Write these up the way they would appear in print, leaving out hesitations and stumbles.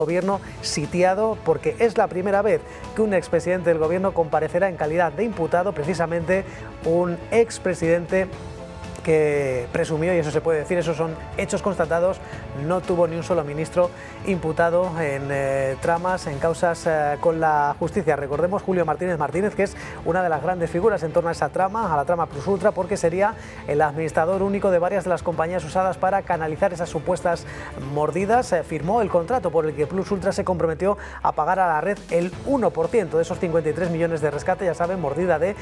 Gobierno sitiado porque es la primera vez que un expresidente del gobierno comparecerá en calidad de imputado, precisamente un expresidente que presumió, y eso se puede decir, esos son hechos constatados, no tuvo ni un solo ministro imputado en tramas, en causas con la justicia. Recordemos Julio Martínez Martínez, que es una de las grandes figuras en torno a esa trama, a la trama Plus Ultra, porque sería el administrador único de varias de las compañías usadas para canalizar esas supuestas mordidas. Firmó el contrato por el que Plus Ultra se comprometió a pagar a la red el 1% de esos 53 millones de rescate, ya saben, mordida de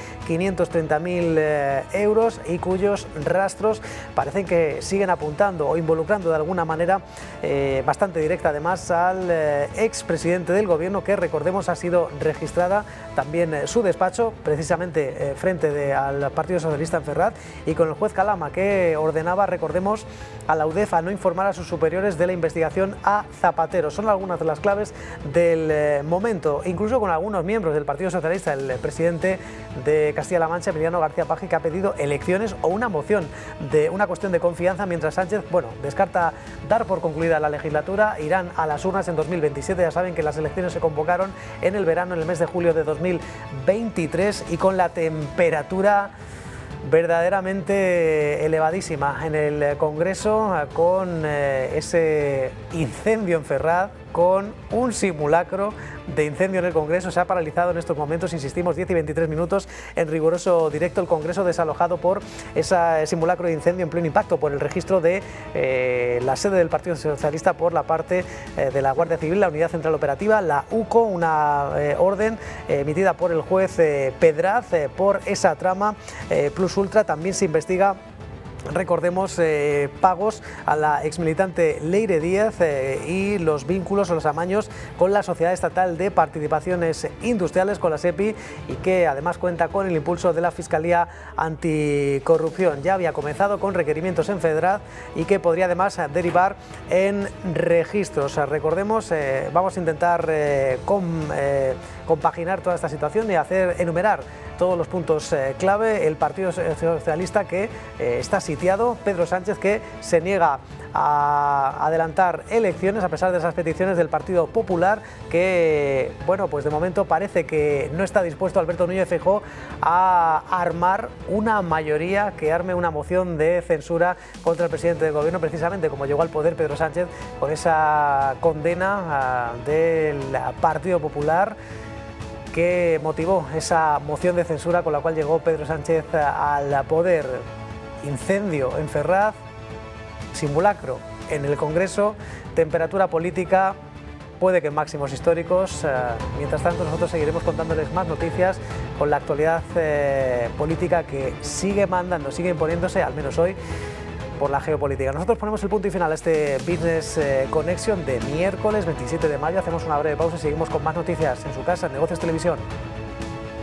530.000 euros, y cuyos rastros parecen que siguen apuntando o involucrando de alguna manera bastante directa además al expresidente del gobierno, que recordemos ha sido registrada también su despacho precisamente frente al Partido Socialista en Ferraz, y con el juez Calama, que ordenaba, recordemos, a la UDEF a no informar a sus superiores de la investigación a Zapatero. Son algunas de las claves del momento, incluso con algunos miembros del Partido Socialista, el presidente de Castilla-La Mancha, Emiliano García Paje, que ha pedido elecciones o una moción de una cuestión de confianza, mientras Sánchez, descarta dar por concluida la legislatura. Irán a las urnas en 2027, ya saben que las elecciones se convocaron en el verano, en el mes de julio de 2023, y con la temperatura verdaderamente elevadísima en el Congreso, con ese incendio en Ferraz, con un simulacro de incendio en el Congreso. Se ha paralizado en estos momentos, insistimos, 10 y 23 minutos en riguroso directo el Congreso, desalojado por ese simulacro de incendio en pleno impacto, por el registro de la sede del Partido Socialista por la parte de la Guardia Civil, la Unidad Central Operativa, la UCO, una orden emitida por el juez Pedraz por esa trama Plus Ultra. También se investiga, recordemos, pagos a la exmilitante Leire Díaz y los vínculos o los amaños con la Sociedad Estatal de Participaciones Industriales, con la SEPI, y que además cuenta con el impulso de la Fiscalía Anticorrupción. Ya había comenzado con requerimientos en Ferraz y que podría además derivar en registros. Recordemos, vamos a intentar compaginar toda esta situación y enumerar todos los puntos clave. El Partido Socialista, que está sitiado, Pedro Sánchez, que se niega a adelantar elecciones a pesar de esas peticiones del Partido Popular, que de momento parece que no está dispuesto Alberto Núñez Feijóo a armar una mayoría que arme una moción de censura contra el presidente del gobierno, precisamente como llegó al poder Pedro Sánchez con esa condena del Partido Popular que motivó esa moción de censura con la cual llegó Pedro Sánchez al poder. Incendio en Ferraz, simulacro en el Congreso, temperatura política puede que en máximos históricos. Mientras tanto, nosotros seguiremos contándoles más noticias con la actualidad política que sigue mandando, sigue imponiéndose, al menos hoy, por la geopolítica. Nosotros ponemos el punto y final a este Business Connection de miércoles 27 de mayo. Hacemos una breve pausa y seguimos con más noticias en su casa, en Negocios Televisión.